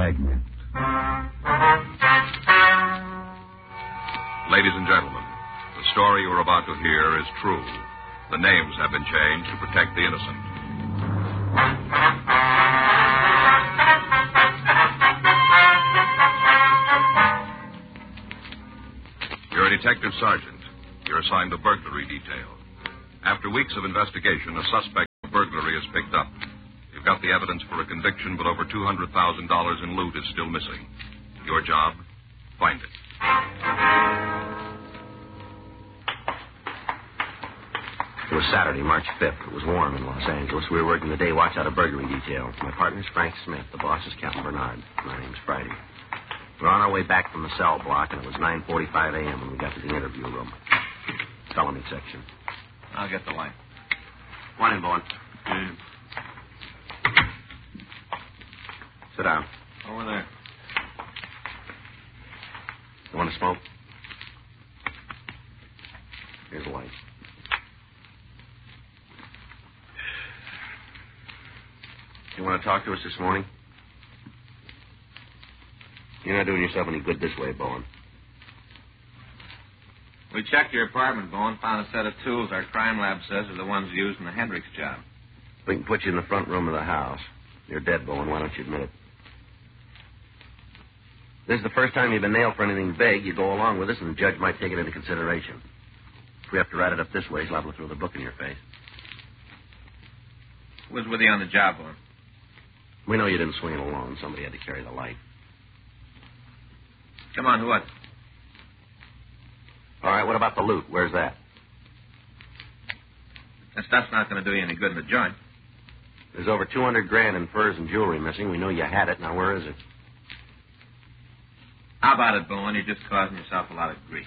Dragnet. Ladies and gentlemen, the story you are about to hear is true. The names have been changed to protect the innocent. You're a detective sergeant. You're assigned to burglary detail. After weeks of investigation, a suspect in burglary is picked up. You've got the evidence for a conviction, but over $200,000 in loot is still missing. Your job? Find it. It was Saturday, March 5th. It was warm in Los Angeles. We were working the day watch out of burglary detail. My partner's Frank Smith. The boss is Captain Bernard. My name's Friday. We're on our way back from the cell block, and it was 9:45 a.m. when we got to the interview room. Felony section. I'll get the light. Come on in, Bowen. Sit down. Over there. You want to smoke? Here's a light. You want to talk to us this morning? You're not doing yourself any good this way, Bowen. We checked your apartment, Bowen. Found a set of tools our crime lab says are the ones used in the Hendricks job. We can put you in the front room of the house. You're dead, Bowen. Why don't you admit it? This is the first time you've been nailed for anything big. You go along with us, and the judge might take it into consideration. If we have to write it up this way, he's liable to throw the book in your face. Who was with you on the job, Bowen? We know you didn't swing it alone. Somebody had to carry the light. Come on, what? All right, what about the loot? Where's that? That stuff's not going to do you any good in the joint. There's over $200,000 in furs and jewelry missing. We know you had it. Now, where is it? How about it, Bowen? You're just causing yourself a lot of grief.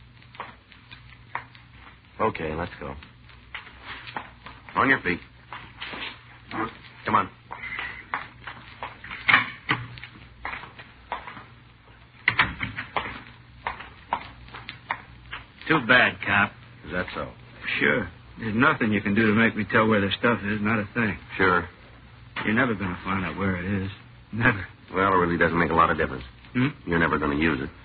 Okay, let's go. On your feet. Come on. Too bad, Cop. Is that so? Sure. There's nothing you can do to make me tell where the stuff is. Not a thing. Sure. You're never going to find out where it is. Never. Well, it really doesn't make a lot of difference. Hmm? You're never going to use it.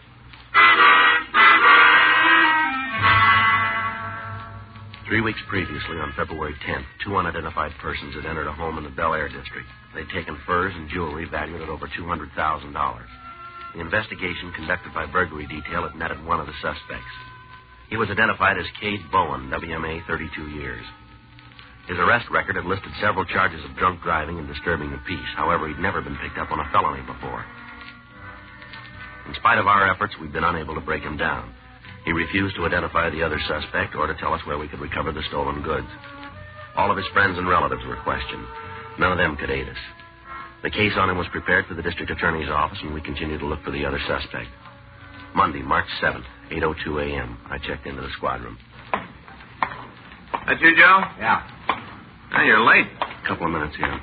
3 weeks previously, on February 10th, two unidentified persons had entered a home in the Bel Air district. They'd taken furs and jewelry valued at over $200,000. The investigation conducted by burglary detail had netted one of the suspects. He was identified as Cade Bowen, WMA, 32 years. His arrest record had listed several charges of drunk driving and disturbing the peace. However, he'd never been picked up on a felony before. In spite of our efforts, we'd been unable to break him down. He refused to identify the other suspect or to tell us where we could recover the stolen goods. All of his friends and relatives were questioned. None of them could aid us. The case on him was prepared for the district attorney's office, and we continued to look for the other suspect. Monday, March 7th, 8:02 a.m., I checked into the squad room. That you, Joe? Yeah. Hey, you're late. A couple of minutes here.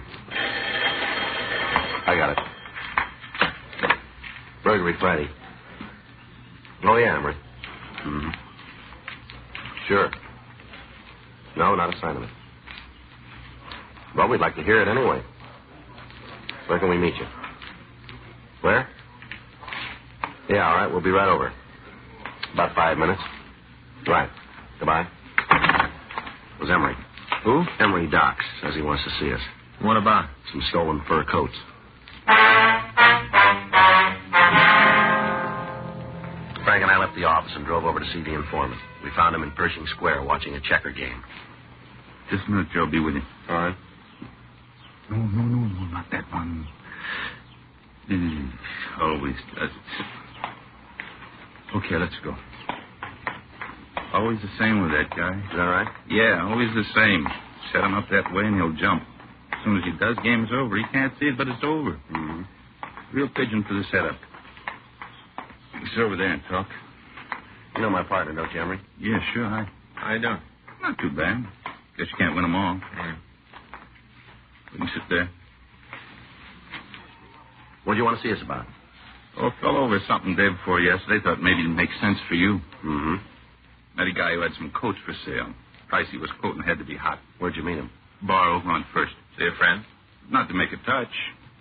I got it. Burglary Friday. Oh, yeah, Emery. Mm-hmm. Sure. No, not a sign of it. Well, we'd like to hear it anyway. Where can we meet you? Where? Yeah, all right. We'll be right over. About 5 minutes. Right. Goodbye. It was Emery. Who? Emery Docks. Says he wants to see us. What about? Some stolen fur coats. Frank and I left the office and drove over to see the informant. We found him in Pershing Square watching a checker game. Just a minute, Joe. Be with you. All right. No, not that one. Always does it. Okay, let's go. Always the same with that guy. Is that right? Yeah, always the same. Set him up that way and he'll jump. As soon as he does, game's over. He can't see it, but it's over. Mm-hmm. Real pigeon for the setup. Sit over there and talk. You know my partner, don't you, Emery? Yeah, sure. Hi. How you doing? Not too bad. Guess you can't win them all. Yeah. We can sit there. What do you want to see us about? Oh, fell over something day before yesterday. Thought maybe it'd make sense for you. Mm-hmm. Met a guy who had some coats for sale. Price he was quoting had to be hot. Where'd you meet him? Bar over on First. So your friend? Not to make a touch.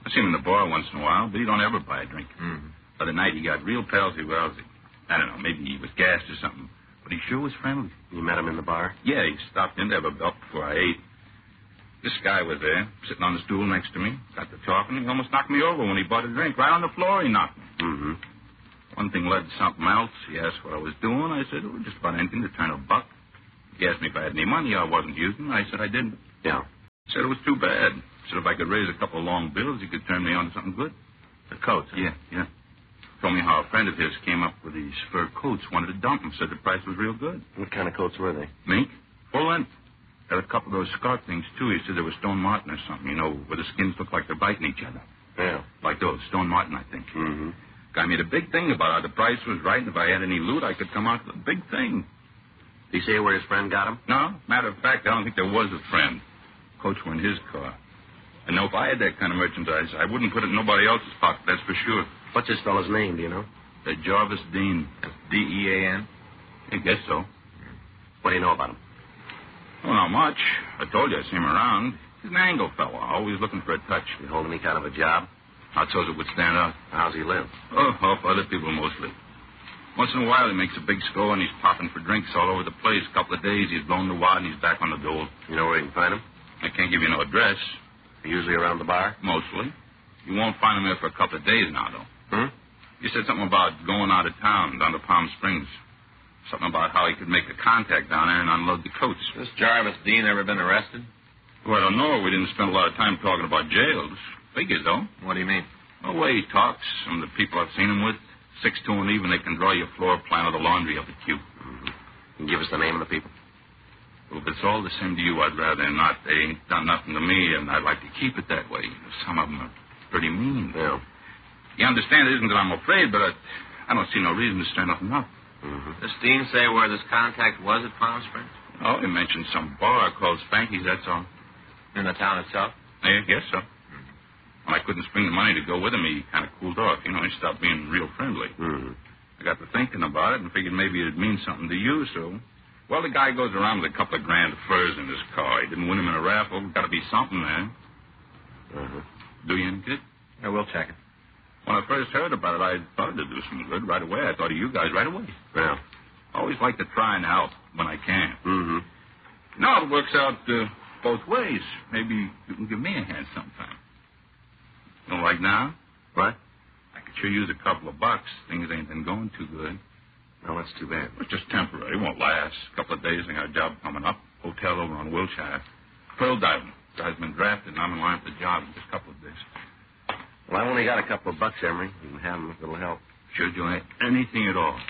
I see him in the bar once in a while, but he don't ever buy a drink. Mm-hmm. Other night he got real palsy-walsy. I don't know, maybe he was gassed or something. But he sure was friendly. You met him in the bar? Yeah, he stopped in to have a belt before I ate. This guy was there, sitting on the stool next to me. Got to talking. He almost knocked me over when he bought a drink. Right on the floor he knocked me. Mm-hmm. One thing led to something else. He asked what I was doing. I said, oh, just about anything to turn a buck. He asked me if I had any money I wasn't using. I said I didn't. Yeah. He said it was too bad. He said if I could raise a couple of long bills, he could turn me on to something good. The coats? Huh? Yeah. Told me how a friend of his came up with these fur coats, wanted to dump them, said the price was real good. What kind of coats were they? Mink, full length. Had a couple of those scarf things, too. He said they were Stone Martin or something, where the skins look like they're biting each other. Yeah. Like those, Stone Martin, I think. Mm-hmm. Guy made a big thing about how the price was right, and if I had any loot, I could come out with a big thing. Did he say where his friend got him? No, matter of fact, I don't think there was a friend. Coats were in his car. I know if I had that kind of merchandise, I wouldn't put it in nobody else's pocket, that's for sure. What's this fellow's name, do you know? Jarvis Dean. D-E-A-N? I guess so. What do you know about him? Well, not much. I told you I see him around. He's an angle fella, always looking for a touch. You hold any kind of a job? Not so it would stand out. How's he live? Oh, off other people mostly. Once in a while he makes a big score and he's popping for drinks all over the place. A couple of days he's blown the wad and he's back on the dole. You know where you can find him? I can't give you no address. Usually around the bar? Mostly. You won't find him there for a couple of days now, though. Hmm? You said something about going out of town, down to Palm Springs. Something about how he could make a contact down there and unload the coats. This Jarvis Dean ever been arrested? Well, I don't know. We didn't spend a lot of time talking about jails. Figures, though. What do you mean? The way he talks, some of the people I've seen him with, 6 to an even, they can draw your floor plan of the laundry up at you. Mm-hmm. Can you give us the name of the people? Well, if it's all the same to you, I'd rather not. They ain't done nothing to me, and I'd like to keep it that way. Some of them are pretty mean. Yeah. You understand, it isn't that I'm afraid, but I don't see no reason to stir nothing up. Mm-hmm. Does Dean say where this contact was at Palm Springs? Oh, he mentioned some bar called Spanky's, that's all. In the town itself? I guess so. When I couldn't spring the money to go with him, he kind of cooled off. He stopped being real friendly. Mm-hmm. I got to thinking about it and figured maybe it'd mean something to you, so... Well, the guy goes around with a couple of grand of furs in his car. He didn't win him in a raffle. Got to be something there. Mm-hmm. Do you any good? Yeah, we'll check it. When I first heard about it, I thought it'd do some good right away. I thought of you guys right away. Yeah. Always like to try and help when I can. Mm-hmm. Now it works out both ways. Maybe you can give me a hand sometime. You know, like now? What? I could sure use a couple of bucks. Things ain't been going too good. No, that's too bad. It's just temporary. It won't last. A couple of days, I got a job coming up. Hotel over on Wilshire. Pearl diving. Guy's been drafted, and I'm in line for the job in just a couple of days. Well, I've only got a couple of bucks, Emery. You can have them if it'll help. Sure do anything at all.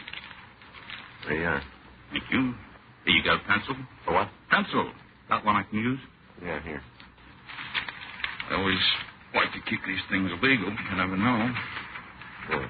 There you are. Thank you. Hey, you got a pencil? For what? Pencil. Got one I can use? Yeah, here. I always like to keep these things illegal. You never know. Good.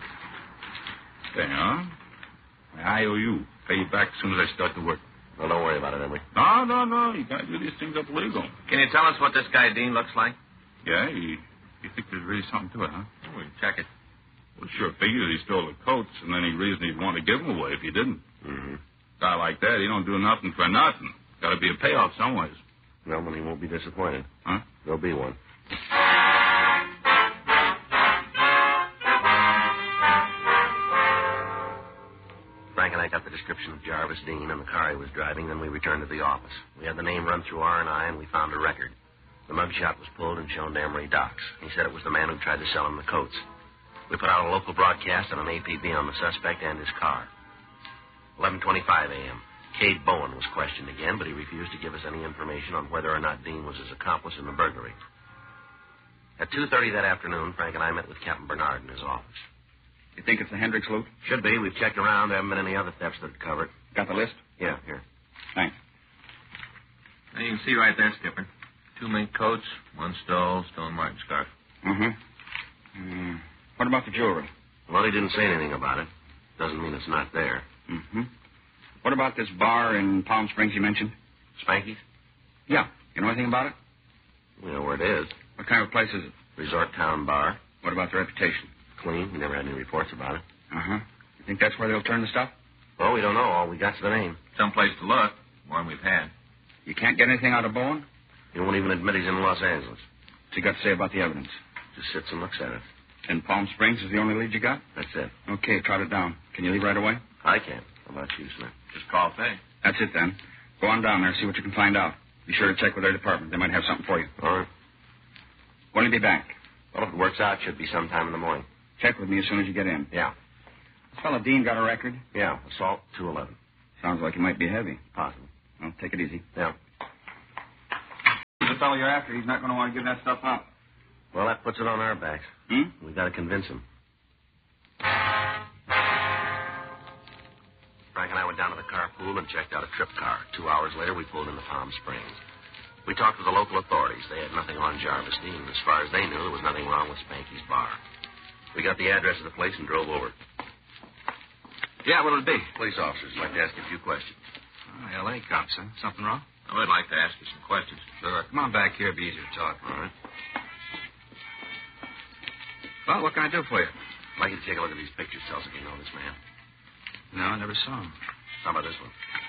There you are. My IOU. Pay you back as soon as I start to work. Well, don't worry about it, Emery. No. You gotta do these things up legal. Can you tell us what this guy Dean looks like? Yeah, you think there's really something to it, huh? Oh, we'll check it. Well, sure figured he stole the coats, and then he reasoned he'd want to give them away if he didn't. Mm-hmm. A guy like that, he don't do nothing for nothing. Gotta be a payoff some ways. Well, then he won't be disappointed. Huh? There'll be one. Frank and I got the description of Jarvis Dean and the car he was driving, then we returned to the office. We had the name run through R&I, and we found a record. The mugshot was pulled and shown to Emery Docks. He said it was the man who tried to sell him the coats. We put out a local broadcast and an APB on the suspect and his car. 11:25 a.m. Cade Bowen was questioned again, but he refused to give us any information on whether or not Dean was his accomplice in the burglary. At 2:30 that afternoon, Frank and I met with Captain Bernard in his office. You think it's the Hendricks loot? Should be. We've checked around. There haven't been any other thefts that are covered. Got the list? Yeah, here. Thanks. Now, you can see right there, Skipper. 2 mink coats, 1 Stone Martin scarf. Mm-hmm. What about the jewelry? Well, he didn't say anything about it. Doesn't mean it's not there. Mm-hmm. What about this bar in Palm Springs you mentioned? Spanky's? Yeah. You know anything about it? We know where it is. What kind of place is it? Resort Town Bar. What about the reputation? Clean. We never had any reports about it. Uh-huh. You think that's where they'll turn the stuff? Well, we don't know. All we got's the name. Someplace to look. One we've had. You can't get anything out of Bowen? He won't even admit he's in Los Angeles. What's he got to say about the evidence? Just sits and looks at it. And Palm Springs is the only lead you got? That's it. Okay, trot it down. Can you leave right away? I can. How about you, Smith? Just call Fay. That's it, then. Go on down there, see what you can find out. Be sure to check with their department. They might have something for you. All right. When will you be back? Well, if it works out, should be sometime in the morning. Check with me as soon as you get in. Yeah. This fellow Dean got a record? Yeah, assault, 211. Sounds like he might be heavy. Possible. Well, take it easy. Yeah. The fellow you're after, he's not going to want to give that stuff up. Well, that puts it on our backs. Hmm? We got to convince him. Frank and I went down to the carpool and checked out a trip car. 2 hours later, we pulled into Palm Springs. We talked with the local authorities. They had nothing on Jarvis Dean. As far as they knew, there was nothing wrong with Spanky's bar. We got the address of the place and drove over. Yeah, what'll it be? Police officers would like to ask you a few questions. Oh, L.A. cops, huh? Something wrong? I would like to ask you some questions. Sure. Come on back here. It'll be easier to talk. All right. Well, what can I do for you? I'd like you to take a look at these pictures. Tell us if you know this man. No, I never saw him. How about this one?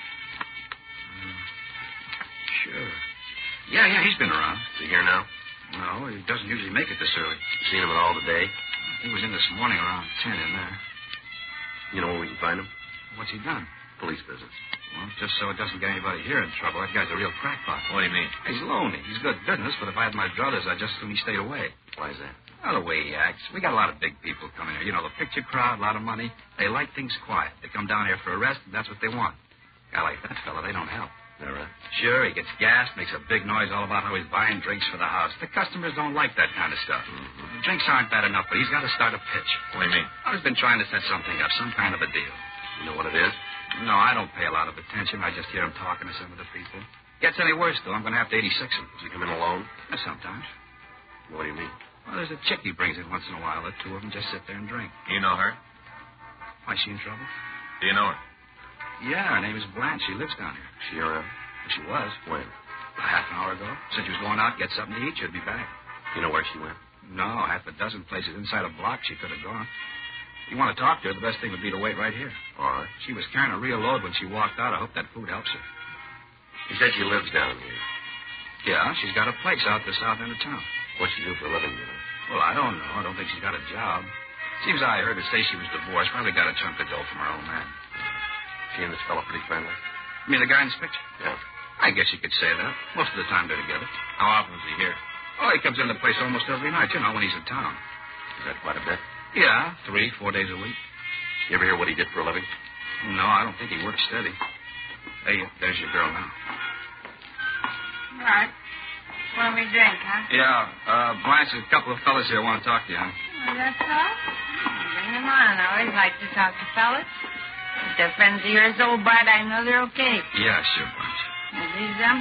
Sure. Yeah, he's been around. Is he here now? No, he doesn't usually make it this early. You seen him at all today? He was in this morning around 10 in there. You know where we can find him? What's he done? Police business. Well, just so it doesn't get anybody here in trouble. That guy's a real crackpot. What do you mean? He's lonely. He's good business, but if I had my druthers, I'd just assume he stayed away. Why is that? Well, the way he acts. We got a lot of big people coming here. You know, the picture crowd, a lot of money. They like things quiet. They come down here for a rest, and that's what they want. A guy like that fella, they don't help. All right. Sure, he gets gassed, makes a big noise all about how he's buying drinks for the house. The customers don't like that kind of stuff. Mm-hmm. The drinks aren't bad enough, but he's got to start a pitch. What do you mean? I've been trying to set something up, some kind of a deal. You know what it is? No, I don't pay a lot of attention. I just hear him talking to some of the people. Gets any worse, though, I'm going to have to 86 him. Does he come in alone? Yeah, sometimes. What do you mean? Well, there's a chick he brings in once in a while. The two of them just sit there and drink. You know her? Why, she in trouble? Do you know her? Yeah, her name is Blanche. She lives down here. She around? She was. When? About half an hour ago. Said she was going out, get something to eat. She'd be back. You know where she went? No, half a dozen places inside a block she could have gone. If you want to talk to her, the best thing would be to wait right here. All right. She was carrying a real load when she walked out. I hope that food helps her. She said she lives down here. Yeah, she's got a place out the south end of town. What's she do for a living, you know? Well, I don't know. I don't think she's got a job. Seems I heard her say she was divorced. Probably got a chunk of dough from her old man. She and this fellow pretty friendly? You mean the guy in this picture? Yeah. I guess you could say that. Most of the time they're together. How often is he here? Oh, he comes in the place almost every night, you know, when he's in town. Is that quite a bit? Yeah, 3-4 days a week. You ever hear what he did for a living? No, I don't think he works steady. Hey, there's your girl now. All right. What do we drink, huh? Yeah, Blanche, there's a couple of fellas here want to talk to you, huh? Oh, that's all? Bring them on. I always like to talk to fellas. If they're friends of yours, old Bart, I know they're okay. Yeah, sure, Blanche. Are these them?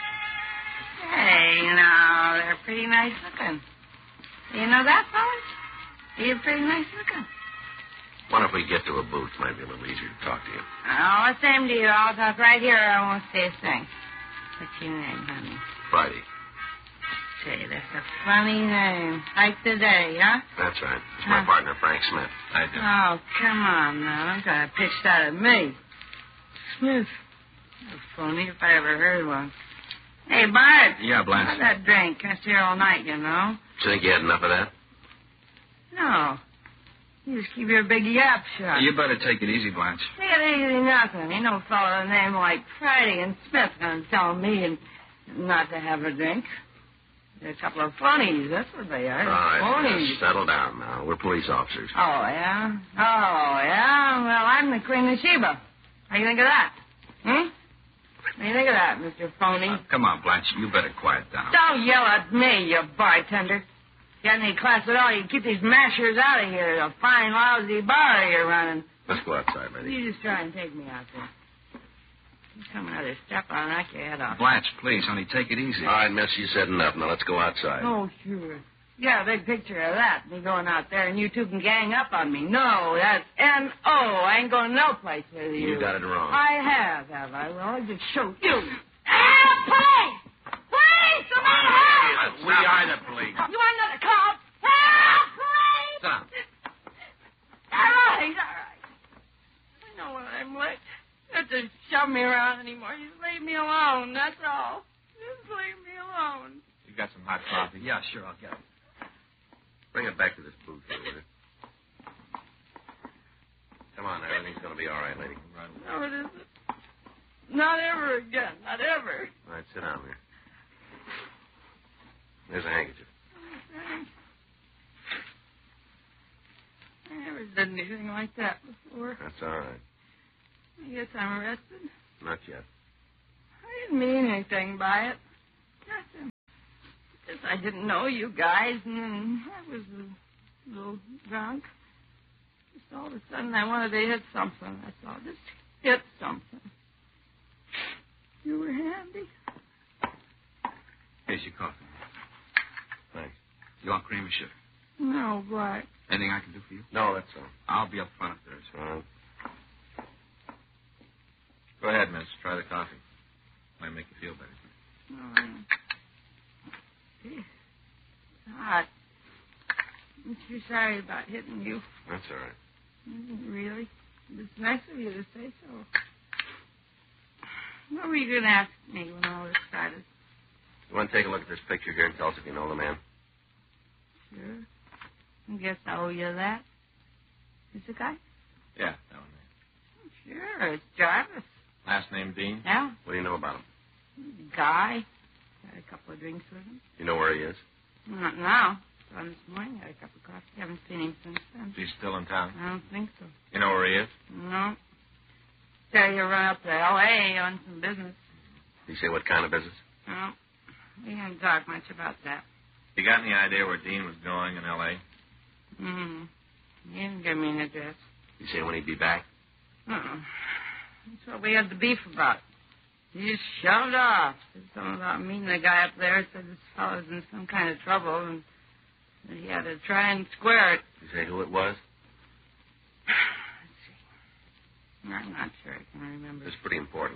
Hey, now, they're pretty nice looking. You know that, fellas? You're pretty nice looking. Why if we get to a booth? Might be a little easier to talk to you. Oh, same to you. I'll talk right here. I won't say a thing. What's your name, honey? Friday. Say, that's a funny name. Like today, huh? That's right. It's my partner, Frank Smith. I do. Oh, come on now. Don't try to pitch that at me. Smith. A phony if I ever heard one. Hey, Bart. Yeah, Blanche. How's that drink? I stay all night, you know. Do you think you had enough of that? No. You just keep your big yap shut. You better take it easy, Blanche. Take it easy, nothing. Ain't no fellow with a name like Friday and Smith gonna tell me and not to have a drink. They're a couple of phonies. That's what they are. All right, Phonies. just settle down now. We're police officers. Oh, yeah? Oh, yeah? Well, I'm the Queen of Sheba. How do you think of that? Hmm? What do you think of that, Mr. Phony? Come on, Blanche. You better quiet down. Don't yell at me, you bartender. Got any class at all, you keep these mashers out of here. A fine, lousy bar you're running. Let's go outside, lady. You just try and take me out there. You come another step, I'll knock your head off. Blanche, please, honey, take it easy. All right, miss, you said enough. Now let's go outside. Oh, sure. Yeah, a big picture of that. Me going out there and you two can gang up on me. No, that's N-O. I ain't going no place with you. You got it wrong. I have I? Well, I'll just show you. Police! Police! Somebody help! We are the police. You want another call? Help! Police! Stop. All right. I know when I'm late. You don't have to shove me around anymore. Just leave me alone, that's all. Just leave me alone. You got some some hot coffee? Yeah, sure, I'll get it. Bring it back to this booth here, will you? Come on, everything's going to be all right, lady. No, it isn't. Not ever again. Not ever. All right, sit down there. There's a handkerchief. I never did anything like that before. That's all right. I guess I'm arrested. Not yet. I didn't mean anything by it. Nothing. Just I didn't know you guys, and then I was a little drunk. Just all of a sudden I wanted to hit something. That's all. Just hit something. You were handy. Here's your coffee. Thanks. You want cream or sugar? No, what? Anything I can do for you? No, that's all. I'll be up front if there is. All right. Go ahead, miss. Try the coffee. Might make you feel better. No, it's hot. I'm too sorry about hitting you. That's all right. Really? It's nice of you to say so. What were you going to ask me when all this started? You want to take a look at this picture here and tell us if you know the man? Sure. I guess I owe you that. Is the guy? Yeah, that one there. Sure, it's Jarvis. Last name Dean? Yeah. What do you know about him? Guy. Had a couple of drinks with him. You know where he is? Not now. Saw him this morning. Had a cup of coffee. Haven't seen him since then. Is he still in town? I don't think so. You know where he is? No. Said he'll run up to L.A. on some business. Did he say what kind of business? No. We didn't talk much about that. You got any idea where Dean was going in L.A.? He didn't give me an address. Did he say when he'd be back? That's what we had the beef about. He just shoved off. Said something about meeting the guy up there. Said this fellow's in some kind of trouble and that he had to try and square it. Did he say who it was? Let's see. I'm not sure I can remember. It's pretty important.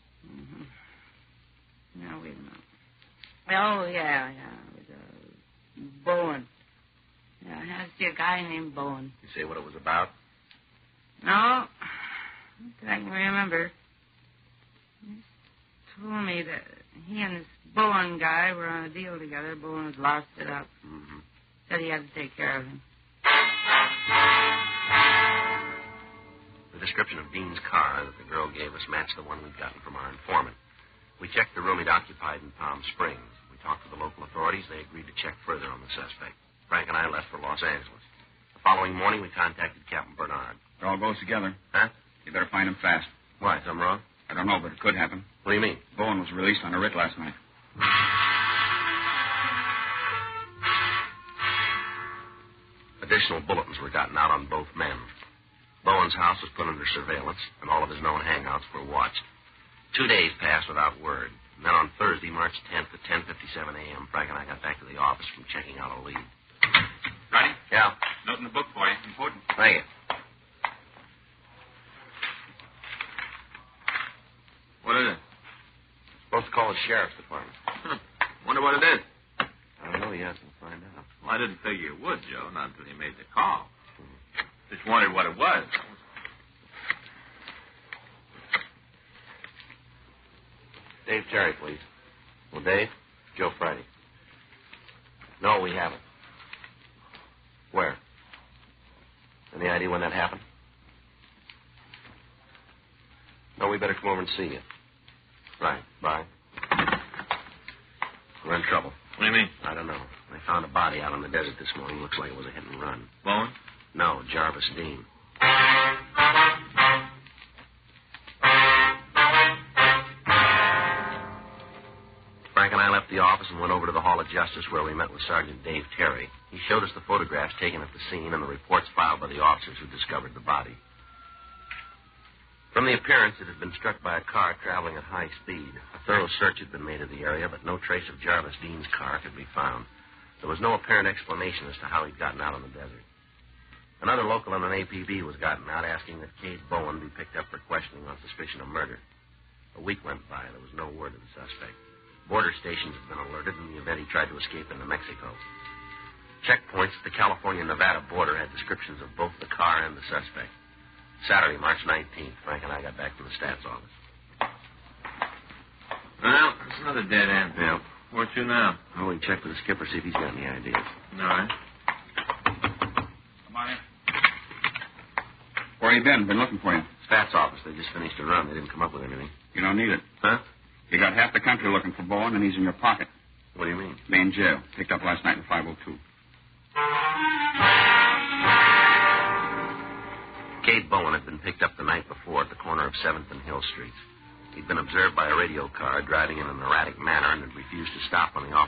Now, wait a minute. Oh, yeah. It was Bowen. Yeah, I see a guy named Bowen. Did he say what it was about? No. Not that I can remember. He just told me that he and this Bowen guy were on a deal together. Bowen had lost it up. Said he had to take care of him. The description of Dean's car that the girl gave us matched the one we'd gotten from our informant. We checked the room he'd occupied in Palm Springs. We talked to the local authorities. They agreed to check further on the suspect. Frank and I left for Los Angeles. The following morning, we contacted Captain Bernard. It all goes together. Huh? You better find him fast. Why, something wrong? I don't know, but it could happen. What do you mean? Bowen was released on a writ last night. Additional bulletins were gotten out on both men. Bowen's house was put under surveillance, and all of his known hangouts were watched. 2 days passed without word. And then on Thursday, March 10th at 10:57 a.m., Frank and I got back to the office from checking out a lead. Ready? Yeah. Note in the book for you. Important. Thank you. What is it? Supposed to call the sheriff's department. Wonder what it is. I don't know yet. We'll find out. Well, I didn't figure you would, Joe, not until you made the call. Just wondered what it was. Dave Terry, please. Well, Dave? Joe Friday. No, we haven't. Where? Any idea when that happened? No, we better come over and see you. Right. Bye. We're in trouble. What do you mean? I don't know. They found a body out in the desert this morning. Looks like it was a hit and run. Bowen? No, Jarvis Dean. Frank and I left the office and went over to the Hall of Justice where we met with Sergeant Dave Terry. He showed us the photographs taken at the scene and the reports filed by the officers who discovered the body. From the appearance, it had been struck by a car traveling at high speed. A thorough search had been made of the area, but no trace of Jarvis Dean's car could be found. There was no apparent explanation as to how he'd gotten out in the desert. Another local and an APB was gotten out asking that Kate Bowen be picked up for questioning on suspicion of murder. A week went by. There was no word of the suspect. Border stations had been alerted in the event he tried to escape into Mexico. Checkpoints at the California-Nevada border had descriptions of both the car and the suspect. Saturday, March 19th, Frank and I got back from the stats office. Well, it's another dead end. Yeah. Where to now? Oh, we can check with the skipper, see if he's got any ideas. All right. Come on in. Where you been? Been looking for you. Stats office. They just finished a run. They didn't come up with anything. You don't need it. Huh? You got half the country looking for Bowen, and he's in your pocket. What do you mean? Main jail. Picked up last night in 502. Cade Bowen had been picked up the night before at the corner of 7th and Hill Streets. He'd been observed by a radio car driving in an erratic manner and had refused to stop when the officer